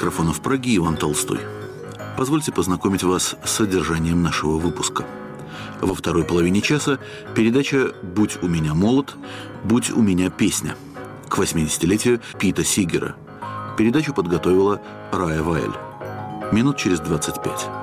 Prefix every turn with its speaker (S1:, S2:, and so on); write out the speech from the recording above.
S1: микрофона в Праге Иван Толстой. Позвольте познакомить вас с содержанием нашего выпуска. Во второй половине часа передача «Будь у меня молод, будь у меня песня» к 80-летию Пита Сигера. Передачу подготовила Рая Вайль. Минут через 25.